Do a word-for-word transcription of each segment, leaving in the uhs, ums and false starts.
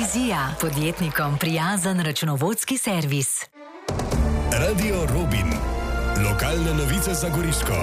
Vizija, podjetnikom prijazen računovodski servis. Radio Robin, lokalne novice za Goriško.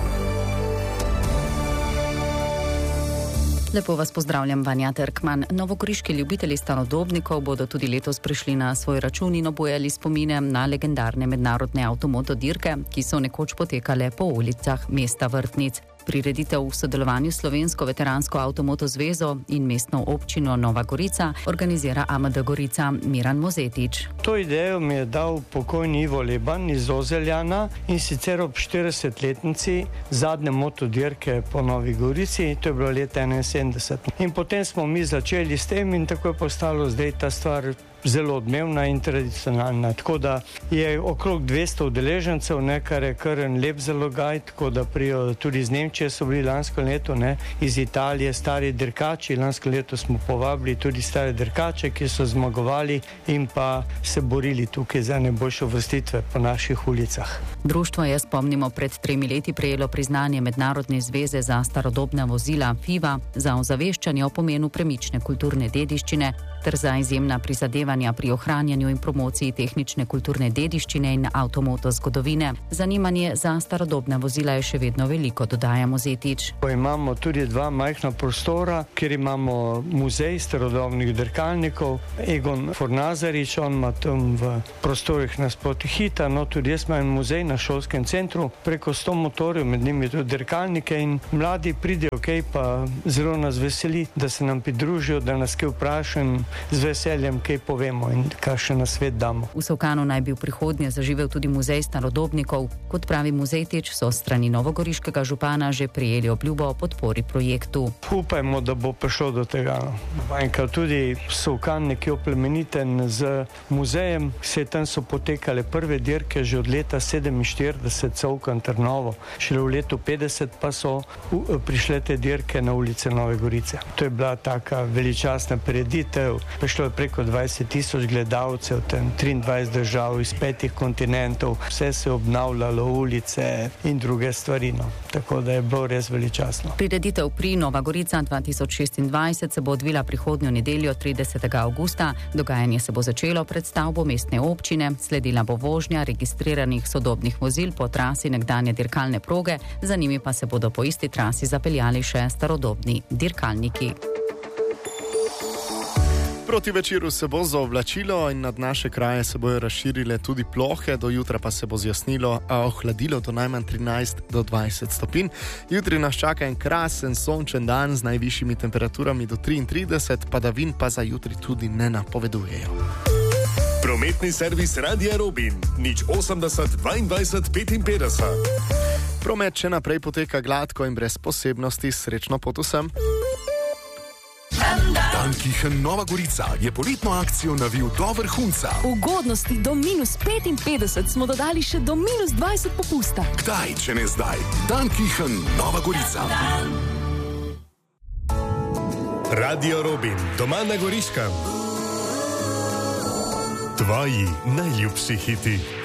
Lepo vas pozdravljam, Vanja Terkman. Novogoriški ljubitelji starodobnikov bodo tudi letos prišli na svoj račun in obujali spomine na legendarne mednarodne avtomoto dirke, ki so nekoč potekale po ulicah mesta Vrtnic. Prireditev v sodelovanju s Slovensko veteransko avtomoto zvezo in mestno občino Nova Gorica organizira A M D Gorica Miran Mozetič. To idejo mi je dal pokojni Ivo Leban iz Ozeljana, in sicer ob štiridesetletnici zadnje motodirke po Novi Gorici, to je bilo leta enainsedemdeset. In potem smo mi začeli s tem in tako je postalo zdaj ta stvar zelo odmevna in tradicionalna. Tako da je okrog dvesto udeležencev, ne, kar je kar en lep zalogaj, tako da prijo tudi iz Nemčije, so bili lansko leto, ne, iz Italije stari dirkači. Lansko leto smo povabili tudi stare dirkače, ki so zmagovali in pa se borili tukaj za najboljše uvrstitve po naših ulicah. Društvo je, spomnimo, pred tremi leti prejelo priznanje Mednarodne zveze za starodobna vozila F I V A za ozaveščanje o pomenu premične kulturne dediščine ter za izjemna prizadevanja pri ohranjanju in promociji tehnične kulturne dediščine in avtomoto zgodovine. Zanimanje za starodobna vozila je še vedno veliko, dodaja Mozetič. Imamo tudi dva majhna prostora, kjer imamo muzej starodobnih dirkalnikov. Egon Fornazarič, on ima tam v prostorih nasproti Hita, no tudi jaz imam muzej na šolskem centru, preko sto motorjev, med njimi tudi dirkalnike, in mladi pridejo, okay, pa zelo nas veseli, da se nam pridružijo, da nas kaj vprašajo, z veseljem kaj povemo in kakšen nasvet damo. V Solkanu naj bi v prihodnje zaživel tudi muzej starodobnikov. Kot pravi Mozetič, so strani novogoriškega župana že prijeli obljubo o podpori projektu. Upajmo, da bo prišlo do tega. Enkrat tudi Solkan nekje oplemeniten z muzejem, vse tam so potekale prve dirke že od leta sedeminštirideset, Solkan Trnovo. Šele v letu petdeset pa so prišle te dirke na ulice Nove Gorice. To je bila taka veličastna prireditev. Prišlo je preko dvajset tisoč gledalcev, tam triindvajset držav iz petih kontinentov, vse se je obnavljalo, ulice in druge stvari. No. Tako da je bilo res veličastno. Prireditev pri Nova Gorica dva tisoč šestindvajset se bo odvila prihodnjo nedeljo tridesetega avgusta. Dogajanje se bo začelo pred stavbo mestne občine, sledila bo vožnja registriranih sodobnih vozil po trasi nekdanje dirkalne proge, za njimi pa se bodo po isti trasi zapeljali še starodobni dirkalniki. Proti večeru se bo zaoblačilo in nad naše kraje se bojo razširile tudi plohe, do jutra pa se bo zjasnilo, a ohladilo do najmanj trinajst do dvajset stopinj. Jutri nas čaka en krasen sončen dan z najvišjimi temperaturami do triintrideset, padavin pa za jutri tudi ne napovedujejo. Prometni servis Radia Robin, nič osemdeset dvaindvajset petinpetdeset. Promet še naprej poteka gladko in brez posebnosti. Srečno pot vsem. Dankichen Nova Gorica je poletno akcijo navil do vrhunca. Ugodnosti do minus petinpetdeset smo dodali še do minus dvajset popusta. Kdaj, če ne zdaj? Dankichen Nova Gorica. Radio Robin, doma na Goriškem. Tvoji najljubši hiti.